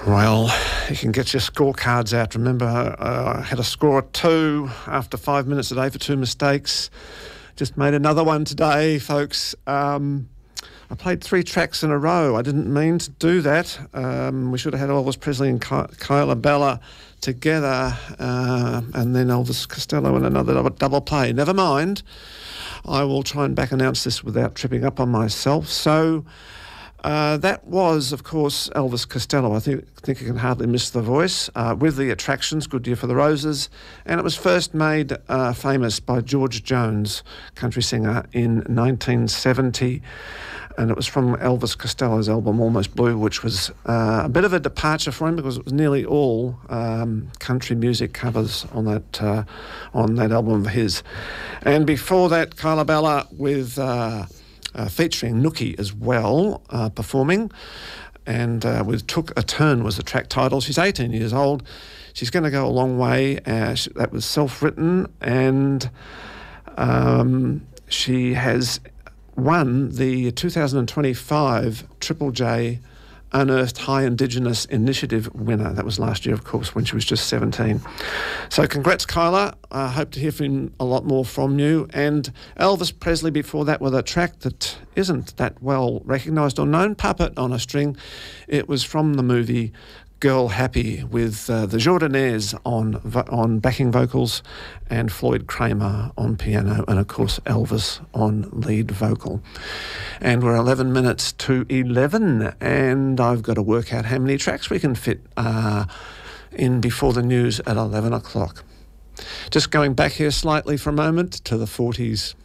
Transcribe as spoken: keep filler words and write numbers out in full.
Well, you can get your scorecards out. Remember, uh, I had a score of two after five minutes today for two mistakes. Just made another one today, folks. Um, I played three tracks in a row. I didn't mean to do that. Um, we should have had Elvis Presley and Ky- Kyla Bella together, uh, and then Elvis Costello in another double, double play. Never mind. I will try and back announce this without tripping up on myself. So uh, that was, of course, Elvis Costello. I think, I think you can hardly miss the voice. Uh, with the Attractions, Good Year for the Roses. And it was first made uh, famous by George Jones, country singer, in nineteen seventy. And it was from Elvis Costello's album Almost Blue, which was uh, a bit of a departure for him because it was nearly all um, country music covers on that uh, on that album of his. And before that, Kyla Bella with uh, uh, featuring Nookie as well, uh, performing, and uh, with Took a Turn was the track title. She's eighteen years old. She's going to go a long way. Uh, she, that was self-written, and um, she has won the two thousand twenty-five Triple J Unearthed High Indigenous Initiative winner. That was last year, of course, when she was just seventeen. So congrats, Kyla. I hope to hear from a lot more from you. And Elvis Presley before that with a track that isn't that well recognised or known, Puppet on a String. It was from the movie Girl Happy, with uh, the Jordanaires on on backing vocals and Floyd Kramer on piano, and of course Elvis on lead vocal. And we're eleven minutes to eleven, and I've got to work out how many tracks we can fit uh, in before the news at eleven o'clock. Just going back here slightly for a moment to the forties.